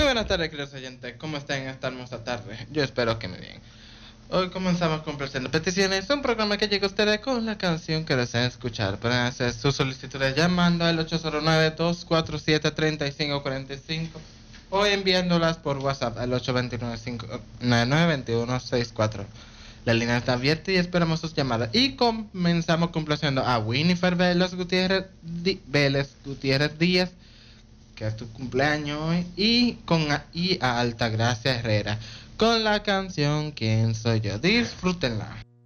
buenas tardes, queridos oyentes. ¿Cómo están esta hermosa tarde? Yo espero que muy bien. Hoy comenzamos complaciendo peticiones, un programa que llega a ustedes con la canción que desean escuchar. Pueden hacer sus solicitudes llamando al 809-247-3545 o enviándolas por WhatsApp al 829-599-2164. La línea está abierta y esperamos sus llamadas. Y comenzamos complaciendo a Winifred Vélez Gutiérrez Díaz, que es tu cumpleaños hoy, y a Altagracia Herrera con la canción ¿Quién soy yo? Disfrútenla.